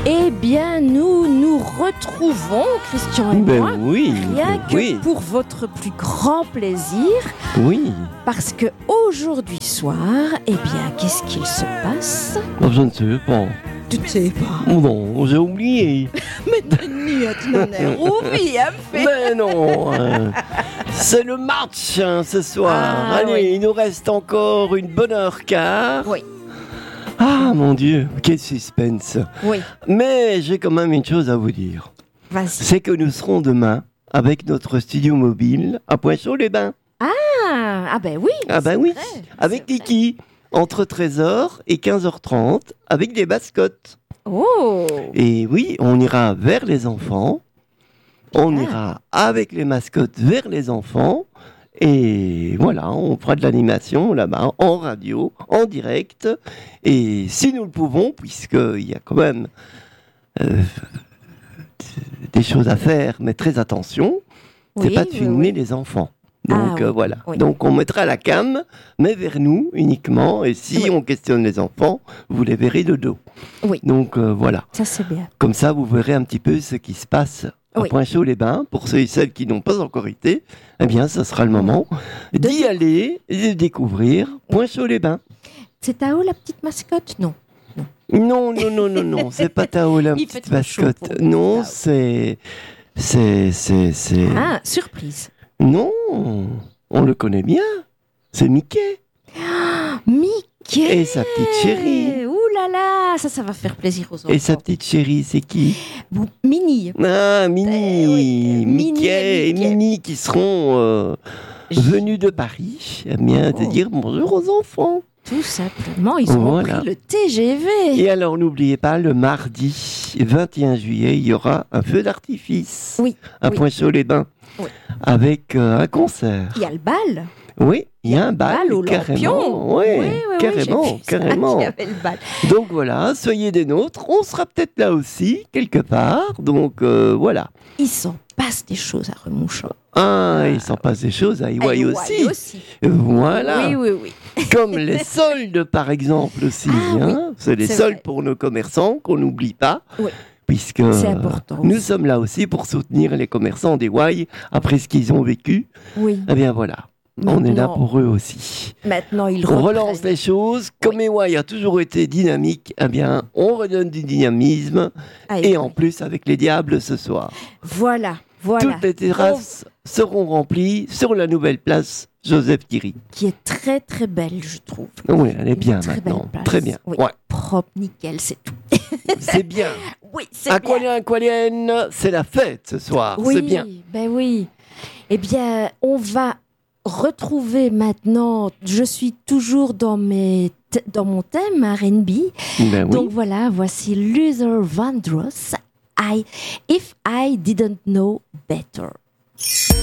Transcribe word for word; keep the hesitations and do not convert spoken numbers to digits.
Eh bien, nous nous retrouvons, Christian et Ben moi, oui, rien ben que oui. pour votre plus grand plaisir, Oui, parce que aujourd'hui soir, eh bien, qu'est-ce qu'il se passe? oh, je ne sais pas. Tu ne sais pas. Oh non, j'ai oublié. Mais Denis, tu n'en es rouvi, hein, fait. Mais non, euh, c'est le match hein, ce soir. Ah, Allez, oui. il nous reste encore une bonne heure quart. Oui, Ah mon Dieu, quel suspense. oui, Mais j'ai quand même une chose à vous dire. vas-y. C'est que nous serons demain avec notre studio mobile à Poinchot-les-Bains. Ah, ah ben oui. Ah ben c'est oui, vrai, avec c'est Kiki, entre treize heures et quinze heures trente, avec des mascottes. vrai. Oh, Et oui, on ira vers les enfants, on Ah. ira avec les mascottes vers les enfants, et voilà, on fera de l'animation là-bas, en radio, en direct, et si nous le pouvons, puisqu'il y a quand même euh, des choses à faire, mais très attention, c'est Oui, pas de oui, filmer oui. les enfants. Ah, Donc euh, oui, voilà. oui. Donc on mettra la cam, mais vers nous uniquement. Et si Oui. on questionne les enfants, vous les verrez de dos. Oui. Donc euh, voilà. Ça c'est bien. Comme ça, vous verrez un petit peu ce qui se passe à Oui. Poinchot-les-Bains. Pour ceux et celles qui n'ont pas encore été, eh bien, ce sera le moment d'y aller et de découvrir Poinchot-les-Bains. C'est Tao la petite mascotte? Non. Non, non, non, non, non, c'est pas Tao la Il fait petite trop chaud mascotte. pour vous, Non, Tao. c'est, c'est, c'est, c'est. Ah, surprise. Non, on le connaît bien. C'est Mickey Mickey. et sa petite chérie. Ouh là là, ça, ça va faire plaisir aux enfants. Et sa petite chérie, c'est qui? Bou- Minnie. Ah, Minnie, Eh oui, Minnie Mickey et et Mickey. Minnie qui seront euh, venus de Paris, eh bien, de Oh. dire bonjour aux enfants. Tout simplement, ils ont Voilà. pris le T G V. Et alors, n'oubliez pas, le mardi vingt et un juillet, il y aura un feu d'artifice Oui, à oui. Poinchot-les-Bains, Oui. avec euh, un concert. Il y a le bal. Oui, il y a un bal, au carrément. lampion. Oui, Oui, oui, oui, carrément, j'ai vu ça, carrément. qu'il y avait le bal. Donc voilà, soyez des nôtres. On sera peut-être là aussi, quelque part. Donc euh, voilà. Il s'en passe des choses à Remouchon. Ah, il s'en passe des choses à Iwai Ah, aussi. aussi. Voilà. Oui, oui, oui. Comme les soldes, par exemple, aussi. Ah, hein. C'est les c'est soldes vrai. pour nos commerçants qu'on n'oublie pas. Oui. Puisque C'est important nous aussi. sommes là aussi pour soutenir les commerçants d'Iwai après ce qu'ils ont vécu. Oui. Eh bien voilà, on est là Maintenant- pour eux aussi. Maintenant, ils On reprennent. relance les choses. Comme Iwai a toujours été dynamique, eh bien, on redonne du dynamisme. Ah, Et oui. en plus, avec les diables ce soir. Voilà, voilà. Toutes les terrasses seront remplies sur la nouvelle place Joseph Thierry. Qui est très, très belle, je trouve. Oui, elle est Une bien très maintenant. belle place. Très bien. Oui. Ouais, Propre, nickel, c'est tout. c'est bien. Oui, c'est bien. Aqualien, Aqualienne, c'est la fête ce soir. Oui, C'est bien. ben oui. Eh bien, on va retrouver maintenant. Je suis toujours dans mes th- dans mon thème R and B. Ben oui. Donc voilà, voici Luther Vandross. I If I Didn't Know Better.